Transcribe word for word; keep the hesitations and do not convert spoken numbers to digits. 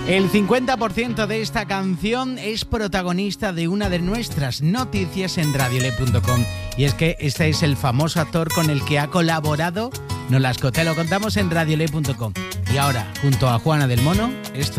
El cincuenta por ciento de esta canción es protagonista de una de nuestras noticias en radiole punto com. Y es que este es el famoso actor con el que ha colaborado Nolasco. Te lo contamos en radiole punto com. Y ahora, junto a Juana del Mono, esto